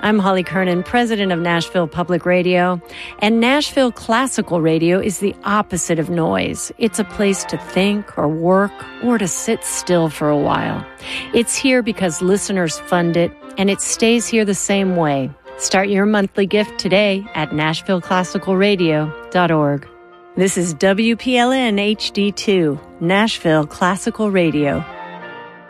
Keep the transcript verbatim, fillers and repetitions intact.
I'm Holly Kernan, president of Nashville Public Radio, and Nashville Classical Radio is the opposite of noise. It's a place to think or work or to sit still for a while. It's here because listeners fund it, and it stays here the same way. Start your monthly gift today at nashville classical radio dot org. This is W P L N H D two, Nashville Classical Radio.